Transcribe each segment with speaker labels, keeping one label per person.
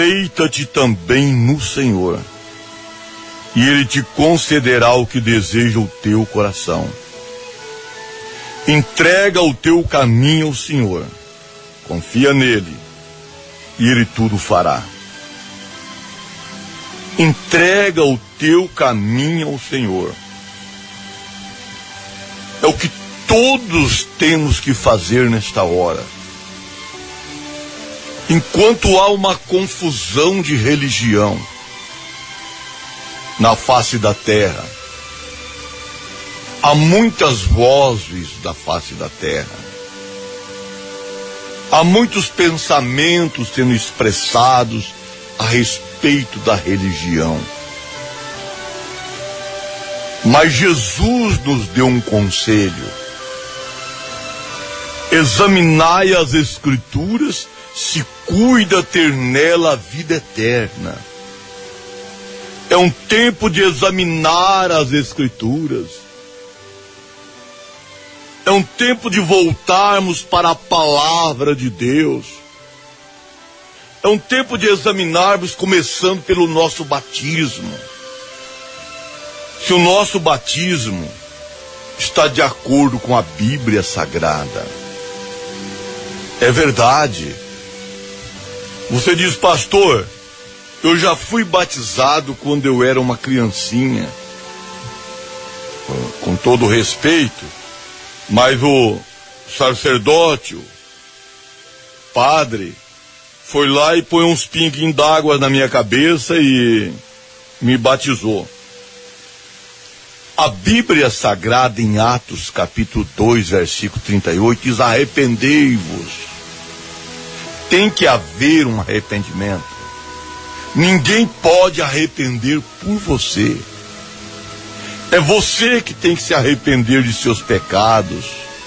Speaker 1: Deita-te também no Senhor, e Ele te concederá o que deseja o teu coração. Entrega o teu caminho ao Senhor, confia nele, e Ele tudo fará. Entrega o teu caminho ao Senhor. É o que todos temos que fazer nesta hora. Enquanto há uma confusão de religião na face da terra, há muitas vozes da face da terra, há muitos pensamentos sendo expressados a respeito da religião. Mas Jesus nos deu um conselho: examinai as Escrituras, se cuida ter nela a vida eterna. É um tempo de examinar as Escrituras. É um tempo de voltarmos para a palavra de Deus. É um tempo de examinarmos, começando pelo nosso batismo. Se o nosso batismo está de acordo com a Bíblia Sagrada. É verdade. Você diz: pastor, eu já fui batizado quando eu era uma criancinha. Com todo respeito, mas o sacerdote, o padre, foi lá e pôs uns pinguinhos d'água na minha cabeça e me batizou. A Bíblia Sagrada, em Atos capítulo 2, versículo 38, diz: arrependei-vos. Tem que haver um arrependimento. Ninguém pode arrepender por você. É você que tem que se arrepender de seus pecados.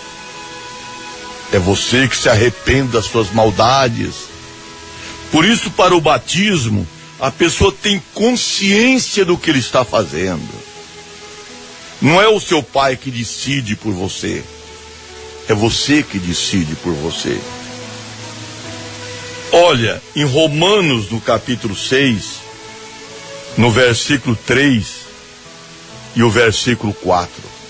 Speaker 1: É você que se arrepende das suas maldades. Por isso, para o batismo, a pessoa tem consciência do que ele está fazendo. Não é o seu pai que decide por você. É você que decide por você. Olha, em Romanos, no capítulo 6, no versículo 3 e o versículo 4.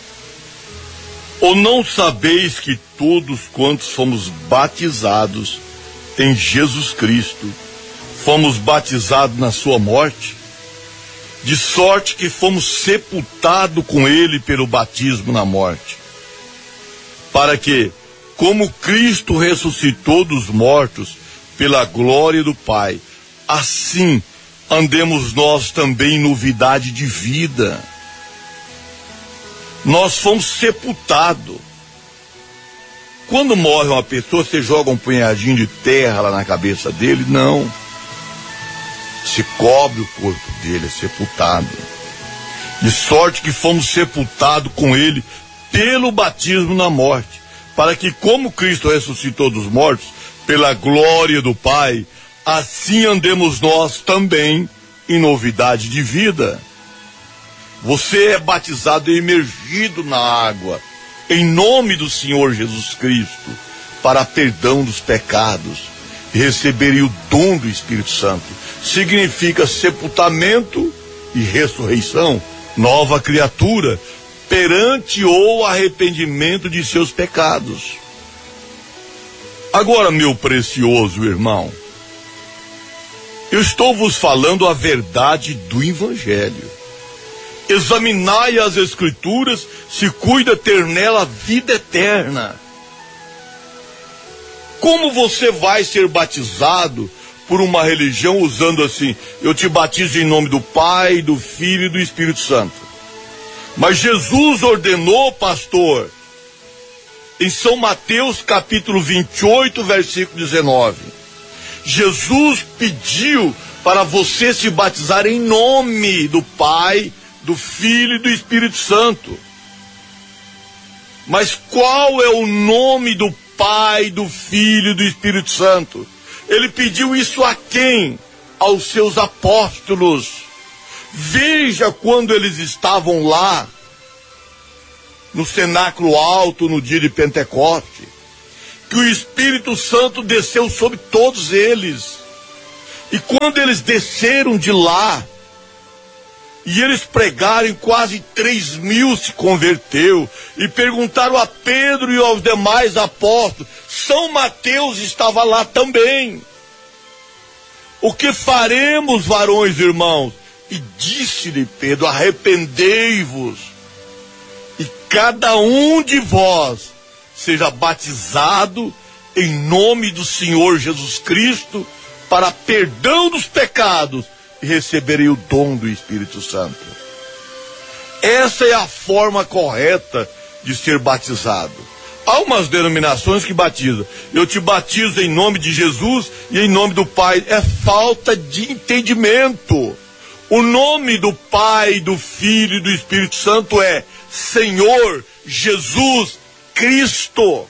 Speaker 1: Ou não sabeis que todos quantos fomos batizados em Jesus Cristo, fomos batizados na sua morte? De sorte que fomos sepultados com ele pelo batismo na morte, para que, como Cristo ressuscitou dos mortos pela glória do Pai, assim andemos nós também em novidade de vida. Nós fomos sepultados. Quando morre uma pessoa, você joga um punhadinho de terra lá na cabeça dele? Não. Se cobre o corpo dele, é sepultado. De sorte que fomos sepultados com ele pelo batismo na morte, para que, como Cristo ressuscitou dos mortos pela glória do Pai, assim andemos nós também em novidade de vida. Você é batizado e imergido na água, em nome do Senhor Jesus Cristo, para perdão dos pecados, e receberem o dom do Espírito Santo. Significa sepultamento e ressurreição, nova criatura, perante o arrependimento de seus pecados. Agora, meu precioso irmão, eu estou vos falando a verdade do Evangelho. Examinai as Escrituras, se cuida ter nela vida eterna. Como você vai ser batizado por uma religião usando assim: eu te batizo em nome do Pai, do Filho e do Espírito Santo? Mas Jesus ordenou, pastor, em São Mateus capítulo 28, versículo 19. Jesus pediu para você se batizar em nome do Pai, do Filho e do Espírito Santo. Mas qual é o nome do Pai, do Filho e do Espírito Santo? Ele pediu isso a quem? Aos seus apóstolos. Veja quando eles estavam lá no cenáculo alto no dia de Pentecoste, que o Espírito Santo desceu sobre todos eles. E quando eles desceram de lá, e eles pregaram, quase 3.000 se converteu, e perguntaram a Pedro e aos demais apóstolos. São Mateus estava lá também. O que faremos, varões e irmãos? E disse-lhe Pedro: arrependei-vos, e cada um de vós seja batizado em nome do Senhor Jesus Cristo, para perdão dos pecados, e receberei o dom do Espírito Santo. Essa é a forma correta de ser batizado. Há umas denominações que batizam. Eu te batizo em nome de Jesus e em nome do Pai. É falta de entendimento. O nome do Pai, do Filho e do Espírito Santo é Senhor Jesus Cristo.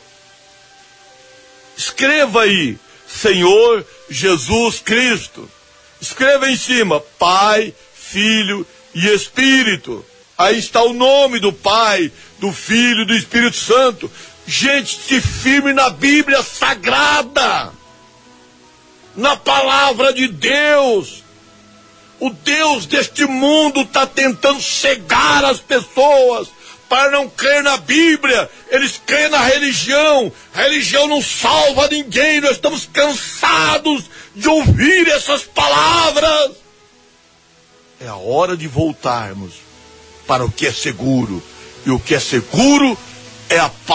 Speaker 1: Escreva aí, Senhor Jesus Cristo. Escreva em cima, Pai, Filho e Espírito. Aí está o nome do Pai, do Filho e do Espírito Santo. Gente, se firme na Bíblia Sagrada, na palavra de Deus. O Deus deste mundo está tentando cegar as pessoas para não crer na Bíblia. Eles creem na religião. A religião não salva ninguém. Nós estamos cansados de ouvir essas palavras. É a hora de voltarmos para o que é seguro. E o que é seguro é a